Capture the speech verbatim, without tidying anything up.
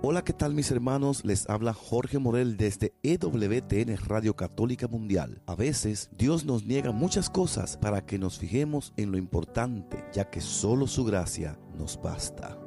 Hola, ¿qué tal mis hermanos? Les habla Jorge Morel desde E W T N Radio Católica Mundial. A veces Dios nos niega muchas cosas para que nos fijemos en lo importante, ya que solo su gracia nos basta.